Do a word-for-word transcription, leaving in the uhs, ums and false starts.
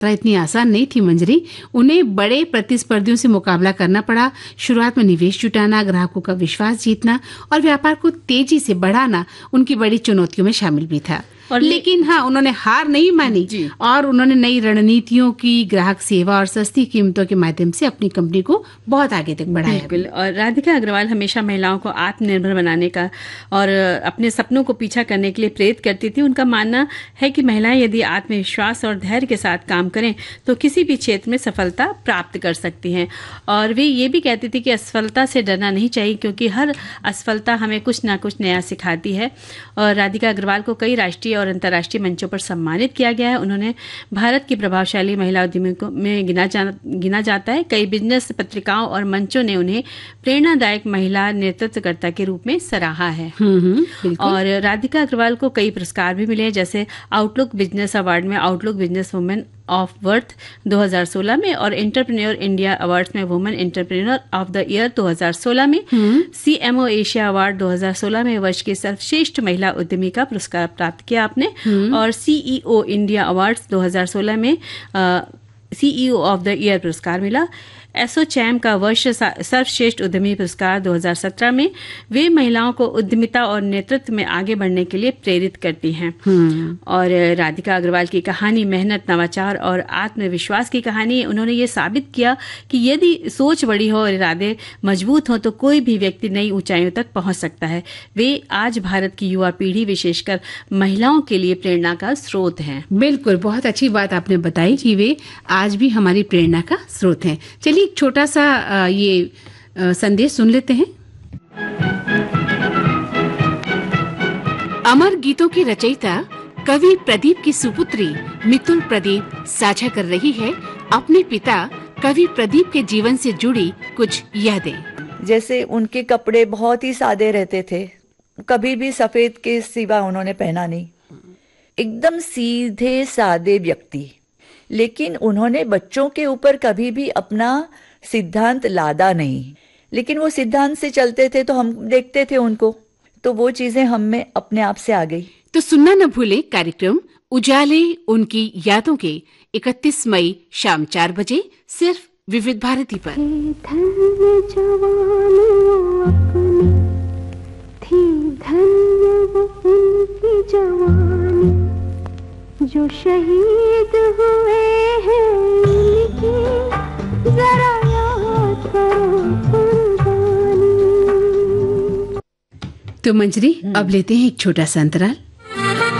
इतनी आसान नहीं थी मंजरी। उन्हें बड़े प्रतिस्पर्धियों से मुकाबला करना पड़ा। शुरुआत में निवेश जुटाना, ग्राहकों का विश्वास जीतना और व्यापार को तेजी से बढ़ाना उनकी बड़ी चुनौतियों में शामिल भी था। लेकिन हाँ, उन्होंने हार नहीं मानी और उन्होंने नई रणनीतियों की, ग्राहक सेवा और सस्ती कीमतों के माध्यम से अपनी कंपनी को बहुत आगे तक बढ़ाया। बिल्कुल। और राधिका अग्रवाल हमेशा महिलाओं को आत्मनिर्भर बनाने का और अपने सपनों को पीछा करने के लिए प्रेरित करती थी। उनका मानना है कि महिलाएं यदि आत्मविश्वास और धैर्य के साथ काम करें तो किसी भी क्षेत्र में सफलता प्राप्त कर सकती हैं। और वे ये भी कहती थी कि असफलता से डरना नहीं चाहिए, क्योंकि हर असफलता हमें कुछ ना कुछ नया सिखाती है। और राधिका अग्रवाल को कई राष्ट्रीय और अंतर्राष्ट्रीय मंचों पर सम्मानित किया गया है। उन्होंने भारत की प्रभावशाली महिला उद्यमियों में गिना जा, गिना जाता है। कई बिजनेस पत्रिकाओं और मंचों ने उन्हें प्रेरणादायक महिला नेतृत्वकर्ता के रूप में सराहा है। और राधिका अग्रवाल को कई पुरस्कार भी मिले हैं, जैसे आउटलुक बिजनेस अवार्ड में outlook business women of worth दो हज़ार सोलह में और एंटरप्रेन्योर इंडिया अवार्ड्स में women entrepreneur of the year दो हज़ार सोलह में, सीएमओ एशिया अवार्ड दो हज़ार सोलह में वर्ष की सर्वश्रेष्ठ महिला उद्यमी का पुरस्कार प्राप्त किया आपने, और सीईओ इंडिया अवार्ड्स दो हज़ार सोलह में सीईओ ऑफ द ईयर पुरस्कार मिला। एसोचैम का वर्ष सर्वश्रेष्ठ उद्यमी पुरस्कार दो हज़ार सत्रह में वे महिलाओं को उद्यमिता और नेतृत्व में आगे बढ़ने के लिए प्रेरित करती हैं। और राधिका अग्रवाल की कहानी मेहनत, नवाचार और आत्मविश्वास की कहानी है। उन्होंने ये साबित किया कि यदि सोच बड़ी हो और इरादे मजबूत हो तो कोई भी व्यक्ति नई ऊंचाइयों तक पहुंच सकता है। वे आज भारत की युवा पीढ़ी, विशेषकर महिलाओं के लिए प्रेरणा का स्रोत हैं। बिल्कुल, बहुत अच्छी बात आपने बताई कि वे आज भी हमारी प्रेरणा का स्रोत हैं। चलिए एक छोटा सा ये संदेश सुन लेते हैं। अमर गीतों की रचयिता कवि प्रदीप की सुपुत्री मितुल प्रदीप साझा कर रही है अपने पिता कवि प्रदीप के जीवन से जुड़ी कुछ यादें। जैसे उनके कपड़े बहुत ही सादे रहते थे, कभी भी सफेद के सिवा उन्होंने पहना नहीं, एकदम सीधे सादे व्यक्ति। लेकिन उन्होंने बच्चों के ऊपर कभी भी अपना सिद्धांत लादा नहीं, लेकिन वो सिद्धांत से चलते थे तो हम देखते थे उनको, तो वो चीजें हम में अपने आप से आ गई। तो सुनना न भूले कार्यक्रम उजाले उनकी यादों के इकतीस मई शाम चार बजे सिर्फ विविध भारती पर। धन्य जवानियों अपनी थी, धन्य वो उनकी जवानी जो शहीद हुए हैं उनकी, जरा याद करो कुर्बानी। तो मंजरी, अब लेते हैं एक छोटा सा अंतराल।